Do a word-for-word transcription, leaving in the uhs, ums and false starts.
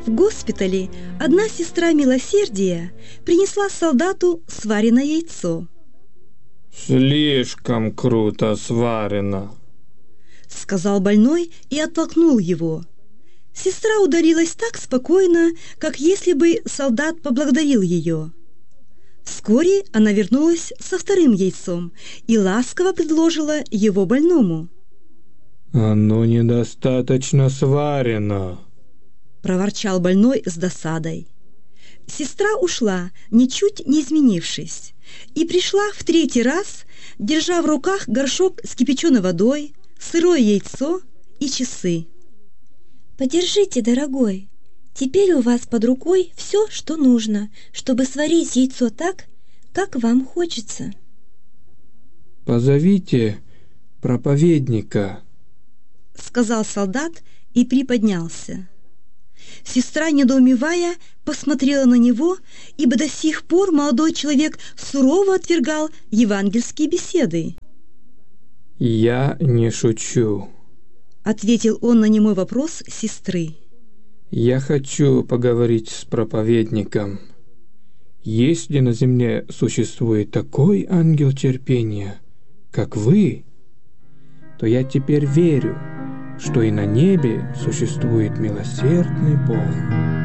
В госпитале одна сестра милосердия принесла солдату сваренное яйцо. «Слишком круто сварено», — сказал больной и оттолкнул его. Сестра удалилась так спокойно, как если бы солдат поблагодарил ее. Вскоре она вернулась со вторым яйцом и ласково предложила его больному. «Оно недостаточно сварено», — проворчал больной с досадой. Сестра ушла, ничуть не изменившись, и пришла в третий раз, держа в руках горшок с кипяченой водой, сырое яйцо и часы. «Подержите, дорогой. Теперь у вас под рукой все, что нужно, чтобы сварить яйцо так, как вам хочется». «Позовите проповедника», — сказал солдат и приподнялся. Сестра, недоумевая, посмотрела на него, ибо до сих пор молодой человек сурово отвергал евангельские беседы. «Я не шучу», — ответил он на немой вопрос сестры. «Я хочу поговорить с проповедником. Если на земле существует такой ангел терпения, как вы, то я теперь верю, что и на небе существует милосердный Бог».